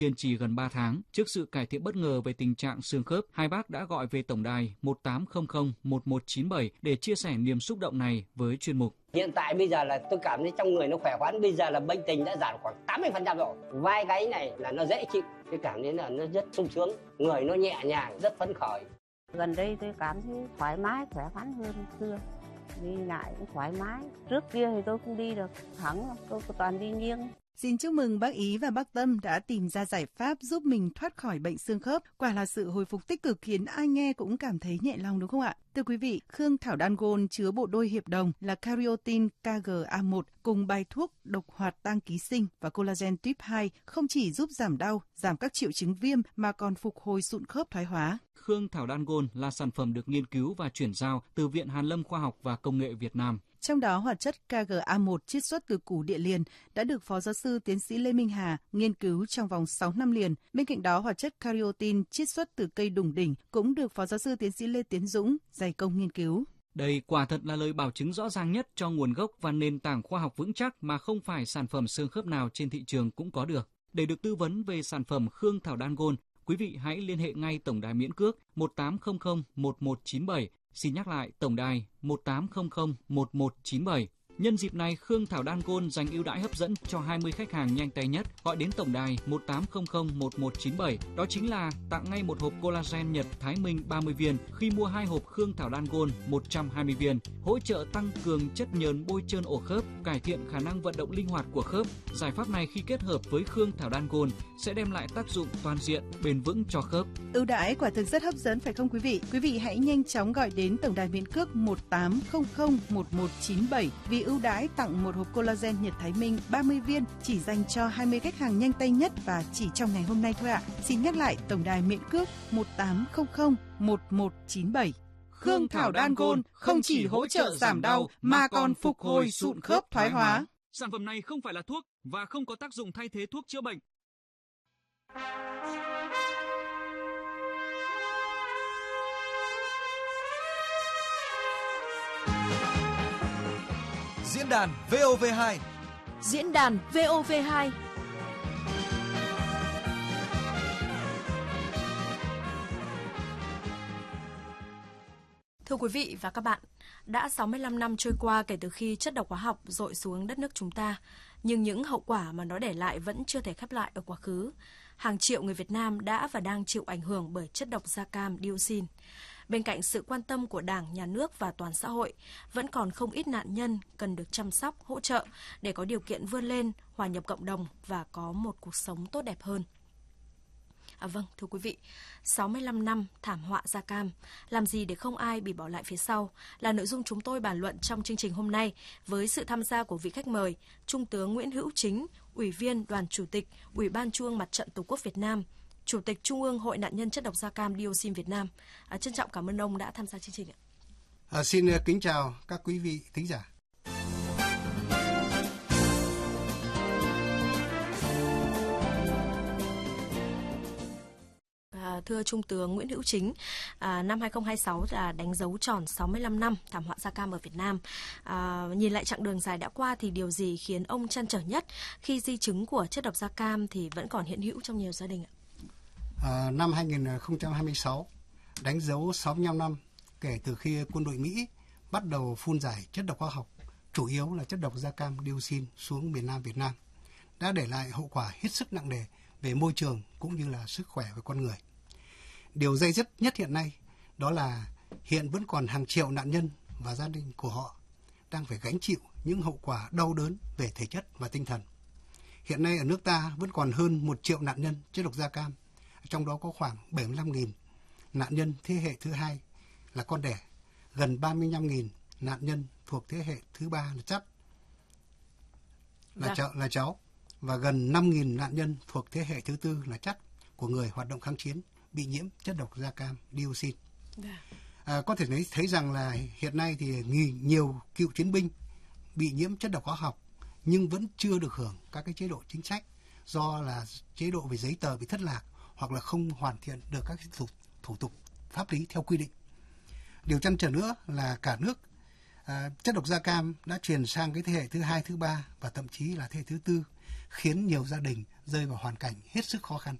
Kiên trì gần 3 tháng, trước sự cải thiện bất ngờ về tình trạng xương khớp, hai bác đã gọi về tổng đài 1800 1197 để chia sẻ niềm xúc động này với chuyên mục. Hiện tại bây giờ là tôi cảm thấy trong người nó khỏe khoắn, bây giờ là bệnh tình đã giảm khoảng 80% rồi. Vai gáy này là nó dễ chịu, tôi cảm thấy là nó rất sung sướng, người nó nhẹ nhàng, rất phấn khởi. Gần đây tôi cảm thấy thoải mái, khỏe khoắn hơn xưa. Đi lại cũng thoải mái. Trước kia thì tôi không đi được thẳng, tôi toàn đi nghiêng. Xin chúc mừng bác Ý và bác Tâm đã tìm ra giải pháp giúp mình thoát khỏi bệnh xương khớp. Quả là sự hồi phục tích cực khiến ai nghe cũng cảm thấy nhẹ lòng đúng không ạ? Thưa quý vị, Khương Thảo Đan Gôn chứa bộ đôi hiệp đồng là Cariotin KGA1 cùng bài thuốc độc hoạt tăng ký sinh và collagen type 2 không chỉ giúp giảm đau, giảm các triệu chứng viêm mà còn phục hồi sụn khớp thoái hóa. Khương Thảo Đan Gôn là sản phẩm được nghiên cứu và chuyển giao từ Viện Hàn Lâm Khoa học và Công nghệ Việt Nam. Trong đó, hoạt chất KGA1 chiết xuất từ củ địa liền đã được Phó Giáo sư Tiến sĩ Lê Minh Hà nghiên cứu trong vòng 6 năm liền. Bên cạnh đó, hoạt chất Cariotin chiết xuất từ cây đủng đỉnh cũng được Phó Giáo sư Tiến sĩ Lê Tiến Dũng dày công nghiên cứu. Đây quả thật là lời bảo chứng rõ ràng nhất cho nguồn gốc và nền tảng khoa học vững chắc mà không phải sản phẩm xương khớp nào trên thị trường cũng có được. Để được tư vấn về sản phẩm Khương Thảo Đan Gôn, quý vị hãy liên hệ ngay tổng đài miễn cước 1800 1197. Xin nhắc lại tổng đài 1800 1197. Nhân dịp này, Khương Thảo Đan Gôn dành ưu đãi hấp dẫn cho 20 khách hàng nhanh tay nhất gọi đến tổng đài 1800 1197. Đó chính là tặng ngay một hộp collagen Nhật Thái Minh 30 viên khi mua 2 hộp Khương Thảo Đan Gôn 120 viên, hỗ trợ tăng cường chất nhờn bôi trơn ổ khớp, cải thiện khả năng vận động linh hoạt của khớp. Giải pháp này khi kết hợp với Khương Thảo Đan Gôn sẽ đem lại tác dụng toàn diện, bền vững cho khớp. Ưu đãi quả thực rất hấp dẫn phải không quý vị? Quý vị hãy nhanh chóng gọi đến tổng đài miễn cước 1800 1197 vì ưu đãi tặng một hộp collagen Nhật Thái Minh 30 viên chỉ dành cho 20 khách hàng nhanh tay nhất và chỉ trong ngày hôm nay thôi ạ. Xin nhắc lại tổng đài miễn cước 1800 1197. Khương Thảo Đan Gôn không chỉ hỗ trợ giảm đau mà còn phục hồi sụn khớp thoái hóa. Sản phẩm này không phải là thuốc và không có tác dụng thay thế thuốc chữa bệnh. Diễn đàn VOV2. Diễn đàn VOV2. Thưa quý vị và các bạn, đã 65 năm trôi qua kể từ khi chất độc hóa học dội xuống đất nước chúng ta, nhưng những hậu quả mà nó để lại vẫn chưa thể khép lại ở quá khứ. Hàng triệu người Việt Nam đã và đang chịu ảnh hưởng bởi chất độc da cam dioxin. Bên cạnh sự quan tâm của Đảng, Nhà nước và toàn xã hội, vẫn còn không ít nạn nhân cần được chăm sóc, hỗ trợ để có điều kiện vươn lên, hòa nhập cộng đồng và có một cuộc sống tốt đẹp hơn. Vâng, thưa quý vị, 65 năm thảm họa da cam, làm gì để không ai bị bỏ lại phía sau là nội dung chúng tôi bàn luận trong chương trình hôm nay với sự tham gia của vị khách mời, Trung tướng Nguyễn Hữu Chính, Ủy viên Đoàn Chủ tịch Ủy ban Trung ương Mặt trận Tổ quốc Việt Nam, Chủ tịch Trung ương Hội nạn nhân chất độc da cam dioxin Việt Nam. Trân trọng cảm ơn ông đã tham gia chương trình ạ. Xin kính chào các quý vị thính giả. Thưa Trung tướng Nguyễn Hữu Chính, năm 2026 là đánh dấu tròn 65 năm thảm họa da cam ở Việt Nam. Nhìn lại chặng đường dài đã qua thì điều gì khiến ông trăn trở nhất khi di chứng của chất độc da cam thì vẫn còn hiện hữu trong nhiều gia đình ạ? Năm 2026 đánh dấu 65 năm kể từ khi quân đội Mỹ bắt đầu phun rải chất độc hóa học, chủ yếu là chất độc da cam dioxin xuống miền Nam Việt Nam, đã để lại hậu quả hết sức nặng nề về môi trường cũng như là sức khỏe của con người. Điều day dứt nhất hiện nay đó là hiện vẫn còn hàng triệu nạn nhân và gia đình của họ đang phải gánh chịu những hậu quả đau đớn về thể chất và tinh thần. Hiện nay ở nước ta vẫn còn hơn 1 triệu nạn nhân chất độc da cam, trong đó có khoảng 75.000 nạn nhân thế hệ thứ hai là con đẻ, gần 35.000 nạn nhân thuộc thế hệ thứ ba là chắt, là cháu, và gần 5.000 nạn nhân thuộc thế hệ thứ tư là chắt của người hoạt động kháng chiến bị nhiễm chất độc da cam dioxin. Có thể thấy rằng là hiện nay thì nhiều cựu chiến binh bị nhiễm chất độc hóa học nhưng vẫn chưa được hưởng các cái chế độ chính sách do là chế độ về giấy tờ bị thất lạc hoặc là không hoàn thiện được các thủ tục pháp lý theo quy định. Điều trăn trở nữa là cả nước chất độc da cam đã truyền sang cái thế hệ thứ hai, thứ ba và thậm chí là thế hệ thứ tư khiến nhiều gia đình rơi vào hoàn cảnh hết sức khó khăn.